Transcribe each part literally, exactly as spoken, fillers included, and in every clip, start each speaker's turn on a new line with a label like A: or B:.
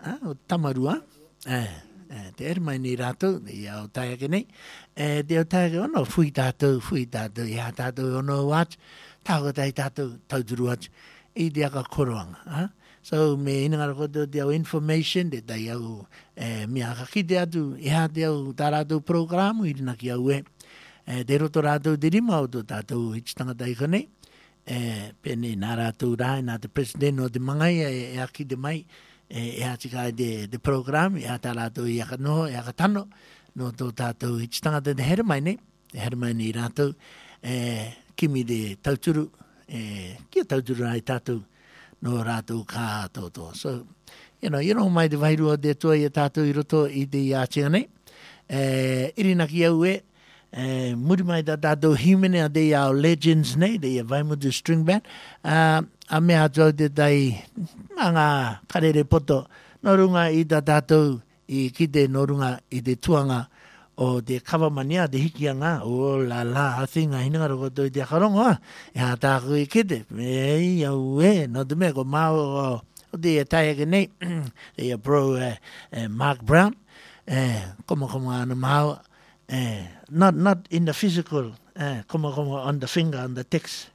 A: o tamarua, e, e, te ere mai ni rātou, i au taia ke nei, e, te au taia ke ono, fui tātou, fui tātou, i ha tātou ono wāch, tāko tai tātou tauturu wāch, i te aka koroanga, ha? So, me ina ngara koto te au information, te tai au e, mea kakite atu, i ha te au tā rātou programu, i rina ki au e, e te roto rātou te rima o tō tātou hitstanga tai konei, e, pene nā rātou rāi, nā te president o te mangai, e, e aki te mai, e, e ha tika te, te program, e ha tā rātou i aka noho, i aka tano, no tō tātou hitstanga te here mai nei, te here mai nei rātou, e, kimi te tauturu, e, kia tauturu rai tātou, no rātou kā tōtō. So, you know, you know mai te wairua te toa i tātou i roto i te iāchinga nei. E, irina ki au e, e, muri mai tā tātou himene a te iau Legends nei, te ia Vaimutu String Band. Uh, a mea atua te tai, ngā karere poto, no runga i tā tātou i kite no runga i te tuanga o te kawamania, te hikianga, o la la, a whinga hinanga roko toi te akarongo, e ha tāku i kite, e au e, no te mea ko mao o, o te e taia ke nei, e a bro uh, uh, Mark Brown, uh, koma koma ana mao, uh, not, not in the physical, uh, koma koma on the finger, on the text.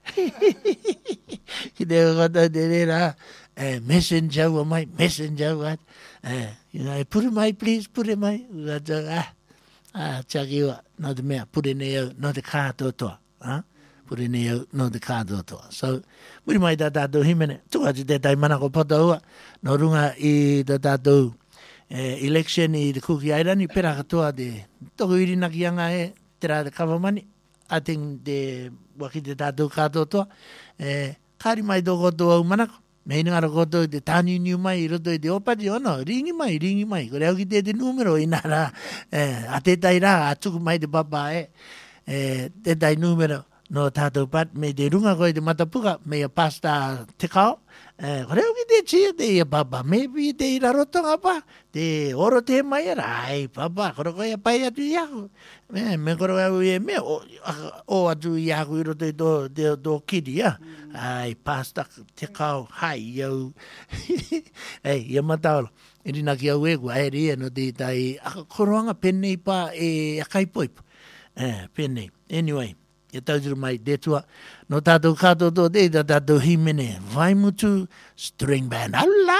A: Ki te kata te rera, uh, messenger wa mai, messenger wa, uh, you know, put it mai please, put it mai, ah, Ah, chakiwa, no te mea, pure nei au, no te kātotoa. Ah? Pure nei au, no te kātotoa. So, muri mai tā tātou himene, tuka te te tai mana ko pota ua, no runga i tā tātou eh, election i te kuki airani, pera katoa te toku irina ki anga e, te rā te kawamani, ating te waki te tātou kātotoa, eh, kāri mai tō koto au manako, me ina ngara koto te tāni niu mai i roto i te opati ono, ringi mai, ringi mai, kore au ki te te numero i nara, eh, a te tai rā, a tuku mai te papa e, eh, te tai numero no tātou pat, me te runga koe te matapuka, me a pasta te kao, eh, kore au ki te chia te ia papa, me pi te ira rotonga pa, te oro te mai era, ai papa, kore koe a pai atu i aku, me, me kore au i e me, o, o atu i aku i roto i tō, te, tō kiri, ya, ai pasta te kao, hai iau, ei, ia mataolo, e rina ki au e kua, e ria no te tai, aka koroanga penei pa e akaipoipo, eh, penei, anyway, e tauturu mai te tua, no tātou kātoto te, tā tātou himene, Vaimutu String Band, ala!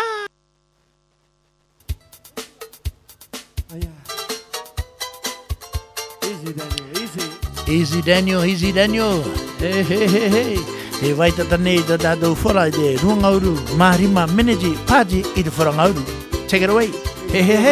B: Easy Daniel, easy.
A: Easy Daniel, easy Daniel, hey, hey, hey, hey. Te waitata nei tā tātou whora i te rungauru, marima, meneji, pāji i te wharangauru. Take it away, hey, hey, hey.